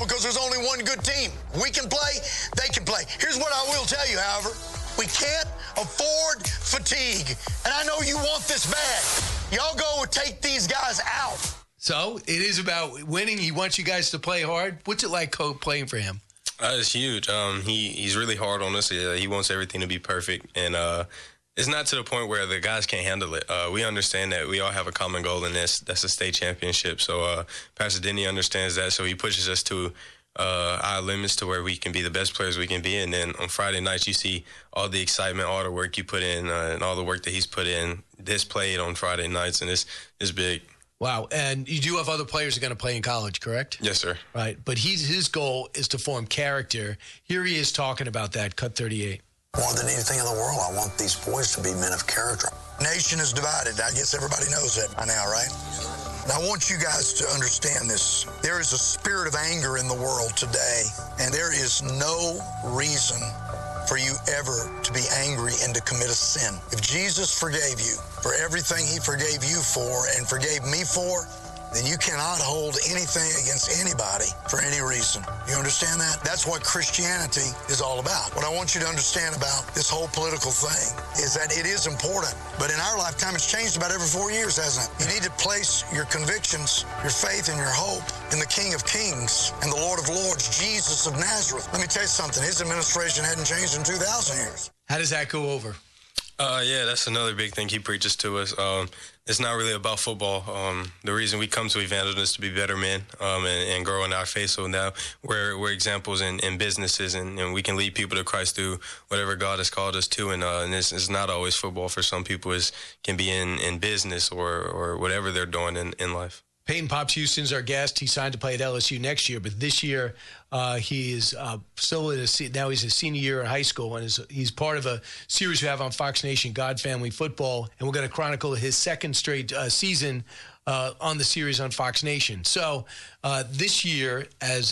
because there's only one good team. We can play, they can play. Here's what I will tell you, however. We can't afford fatigue. And I know you want this bad. Y'all go take these guys out. So it is about winning. He wants you guys to play hard. What's it like playing for him? It's huge. He's really hard on us. He wants everything to be perfect. And it's not to the point where the guys can't handle it. We understand that we all have a common goal in this. That's a state championship. So Pastor Denny understands that. So he pushes us to our limits to where we can be the best players we can be. And then on Friday nights, you see all the excitement, all the work you put in, and all the work that he's put in displayed on Friday nights. And it's big. Wow. And you do have other players who are going to play in college, correct? Yes, sir. Right. But his goal is to form character. Here he is talking about that, cut 38. More than anything in the world, I want these boys to be men of character. Nation is divided. I guess everybody knows that by now, right? And I want you guys to understand this. There is a spirit of anger in the world today, and there is no reason for you ever to be angry and to commit a sin. If Jesus forgave you for everything he forgave you for and forgave me for, then you cannot hold anything against anybody for any reason. You understand that? That's what Christianity is all about. What I want you to understand about this whole political thing is that it is important, but in our lifetime it's changed about every 4 years, hasn't it? You need to place your convictions, your faith, and your hope in the King of Kings and the Lord of Lords, Jesus of Nazareth. Let me tell you something. His administration hadn't changed in 2,000 years. How does that go over? Yeah, that's another big thing he preaches to us. It's not really about football. The reason we come to Evangelism is to be better men and grow in our faith. So now we're examples in businesses, and we can lead people to Christ through whatever God has called us to. And it's not always football. For some people, it can be in business or whatever they're doing in life. Peyton Pops Houston's our guest. He signed to play at LSU next year, but this year he is still now he's a senior year in high school, and he's part of a series we have on Fox Nation, God Family Football, and we're going to chronicle his second straight season on the series on Fox Nation. So this year,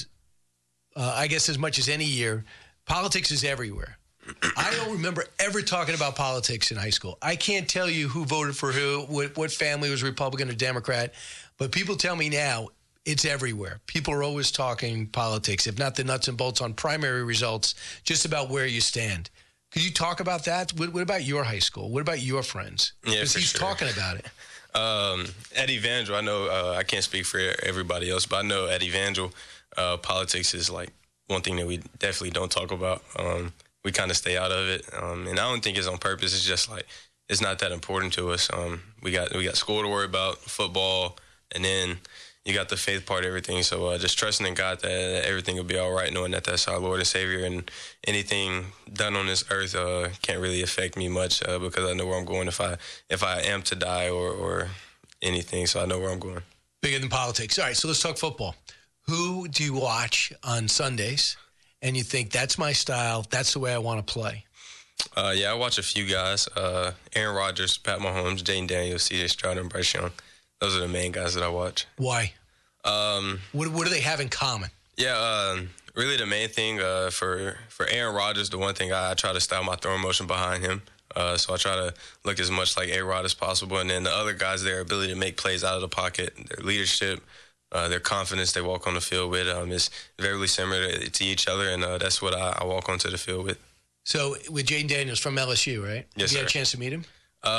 I guess as much as any year, politics is everywhere. I don't remember ever talking about politics in high school. I can't tell you who voted for who, what family was Republican or Democrat, but people tell me now it's everywhere. People are always talking politics, if not the nuts and bolts on primary results, just about where you stand. Could you talk about that? What about your high school? What about your friends? Yeah, because he's sure. talking about it. At Evangel, I know I can't speak for everybody else, but I know at Evangel, politics is like one thing that we definitely don't talk about. We kind of stay out of it, and I don't think it's on purpose. It's just like it's not that important to us. We got school to worry about, football, and then you got the faith part of everything. So just trusting in God that everything will be all right, knowing that that's our Lord and Savior, and anything done on this earth can't really affect me much because I know where I'm going if I am to die or anything. So I know where I'm going. Bigger than politics. All right, so let's talk football. Who do you watch on Sundays? And you think, that's my style, that's the way I want to play? Yeah, I watch a few guys. Aaron Rodgers, Pat Mahomes, Jayden Daniels, C.J. Stroud, and Bryce Young. Those are the main guys that I watch. Why? What do they have in common? Yeah, really the main thing for Aaron Rodgers, the one thing I try to style my throwing motion behind him. So I try to look as much like A-Rod as possible. And then the other guys, their ability to make plays out of the pocket, their leadership, their confidence they walk on the field with is very similar to each other, and that's what I walk onto the field with. So with Jayden Daniels from LSU, right? Yes, Have you had sir. a chance to meet him?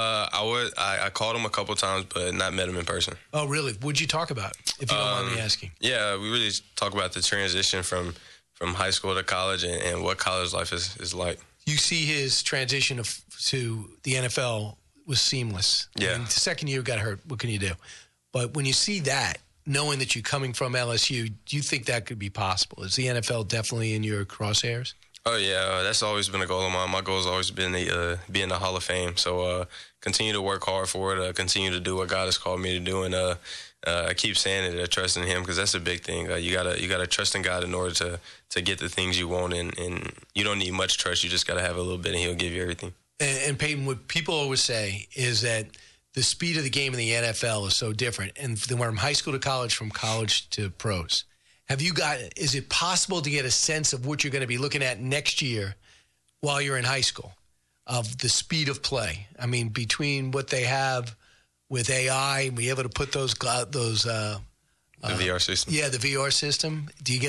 I called him a couple times, but not met him in person. Oh, really? What'd you talk about, if you don't mind me asking? Yeah, we really talk about the transition from high school to college and what college life is like. You see his transition to the NFL was seamless. Yeah. And the second year got hurt. What can you do? But when you see that, knowing that you're coming from LSU, do you think that could be possible? Is the NFL definitely in your crosshairs? Oh, yeah. That's always been a goal of mine. My goal has always been to be in the Hall of Fame. So continue to work hard for it, continue to do what God has called me to do. And I keep saying it, trust in Him, because that's a big thing. You gotta trust in God in order to get the things you want. And you don't need much trust. You just got to have a little bit, and He'll give you everything. And Peyton, what people always say is that the speed of the game in the NFL is so different. And from high school to college, from college to pros. Is it possible to get a sense of what you're going to be looking at next year while you're in high school, of the speed of play? I mean, between what they have with AI and be able to put those the VR system. Yeah, the VR system. Do you get